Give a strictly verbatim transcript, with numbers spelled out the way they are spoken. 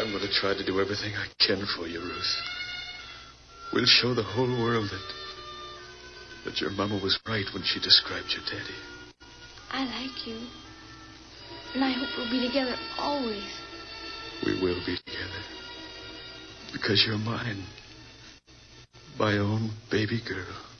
I'm going to try to do everything I can for you, Ruth. We'll show the whole world that that your mama was right when she described your daddy. I like you. And I hope we'll be together always. We will be together. Because you're mine. My own baby girl.